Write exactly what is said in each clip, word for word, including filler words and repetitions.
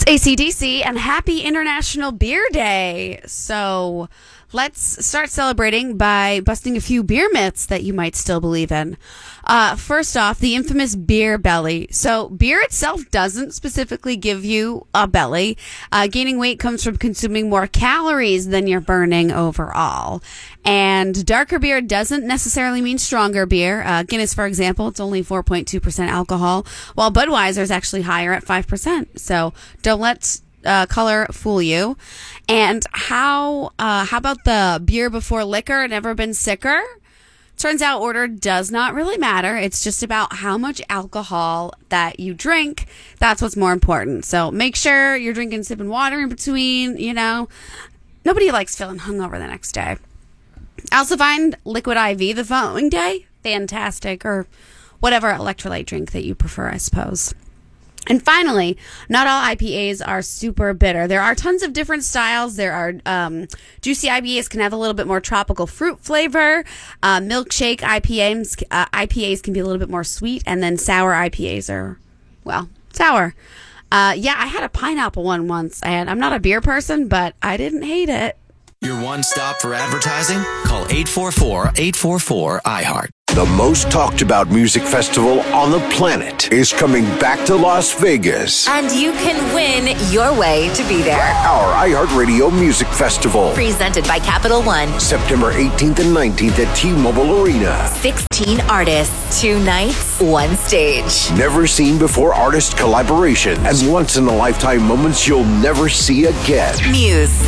A C D C and happy International Beer Day. So let's start celebrating by busting a few beer myths that you might still believe in. Uh, first off, the infamous beer belly. So beer itself doesn't specifically give you a belly. Uh, gaining weight comes from consuming more calories than you're burning overall. And darker beer doesn't necessarily mean stronger beer. Uh, Guinness, for example, it's only four point two percent alcohol, while Budweiser is actually higher at five percent. So don't let uh, color fool you. And how uh, how about the beer before liquor? Never been sicker? Turns out order does not really matter. It's just about how much alcohol that you drink. That's what's more important. So make sure you're drinking, sipping water in between, you know. Nobody likes feeling hungover the next day. I also find liquid I V the following day fantastic, or whatever electrolyte drink that you prefer, I suppose. And finally, not all I P As are super bitter. There are tons of different styles. There are um, juicy I P As can have a little bit more tropical fruit flavor. Uh, milkshake I P As, uh, I P As can be a little bit more sweet. And then sour I P As are, well, sour. Uh, yeah, I had a pineapple one once, and I'm not a beer person, but I didn't hate it. Your one stop for advertising? Call eight four four, eight four four, I heart. The most talked about music festival on the planet is coming back to Las Vegas. And you can win your way to be there. Our iHeartRadio Music Festival. Presented by Capital One. September eighteenth and nineteenth at T-Mobile Arena. sixteen artists, two nights, one stage. Never seen before artist collaborations and once in a lifetime moments you'll never see again. Muse.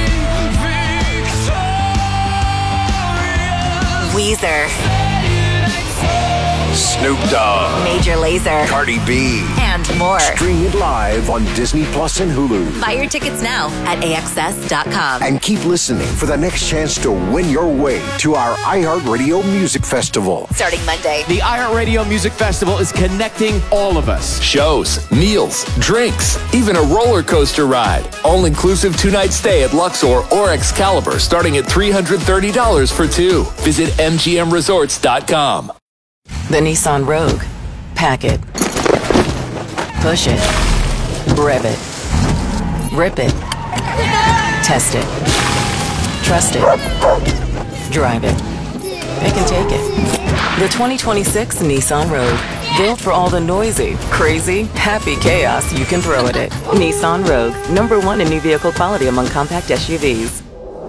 Weezer. Snoop Dogg, Major Lazer, Cardi B, and more. Stream it live on Disney Plus and Hulu. Buy your tickets now at A X S dot com. And keep listening for the next chance to win your way to our iHeartRadio Music Festival. Starting Monday. The iHeartRadio Music Festival is connecting all of us. Shows, meals, drinks, even a roller coaster ride. All-inclusive two-night stay at Luxor or Excalibur starting at three hundred thirty dollars for two. Visit M G M resorts dot com. The Nissan Rogue. Pack it. Push it. Rev it. Rip it. Test it. Trust it. Drive it. It can take it. The twenty twenty-six Nissan Rogue. Built for all the noisy, crazy, happy chaos you can throw at it. Nissan Rogue. Number one in new vehicle quality among compact S U Vs.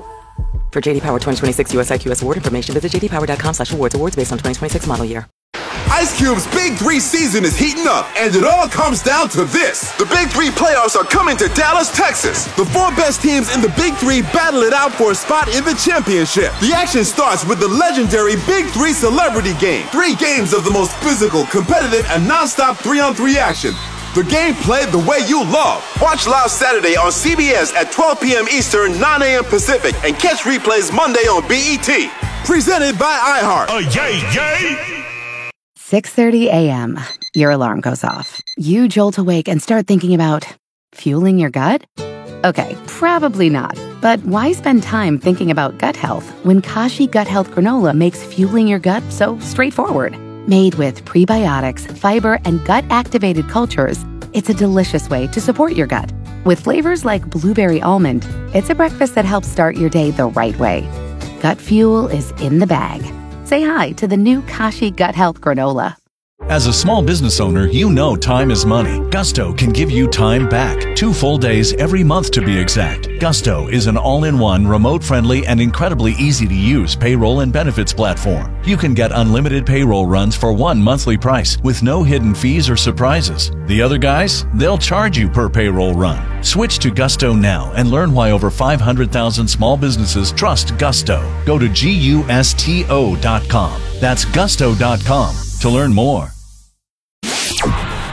For J D Power twenty twenty-six U S I Q S award information, visit j d power dot com slash awards. Awards based on twenty twenty-six model year. Ice Cube's Big Three season is heating up, and it all comes down to this. The Big Three playoffs are coming to Dallas, Texas. The four best teams in the Big Three battle it out for a spot in the championship. The action starts with the legendary Big Three Celebrity Game. Three games of the most physical, competitive, and non-stop three-on-three action. The game played the way you love. Watch live Saturday on C B S at twelve p.m. Eastern, nine a.m. Pacific, and catch replays Monday on B E T. Presented by iHeart. Oh, yay, yay! six thirty a.m. Your alarm goes off. You jolt awake and start thinking about fueling your gut? Okay, probably not. But why spend time thinking about gut health when Kashi Gut Health Granola makes fueling your gut so straightforward? Made with prebiotics, fiber, and gut-activated cultures, it's a delicious way to support your gut. With flavors like blueberry almond, it's a breakfast that helps start your day the right way. Gut fuel is in the bag. Say hi to the new Kashi Gut Health Granola. As a small business owner, you know time is money. Gusto can give you time back. Two full days every month to be exact. Gusto is an all-in-one, remote-friendly, and incredibly easy-to-use payroll and benefits platform. You can get unlimited payroll runs for one monthly price with no hidden fees or surprises. The other guys, they'll charge you per payroll run. Switch to Gusto now and learn why over five hundred thousand small businesses trust Gusto. Go to gusto dot com. That's gusto dot com to learn more.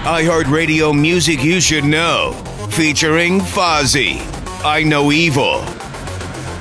iHeartRadio Music You Should Know, featuring Fozzy, I Know Evil.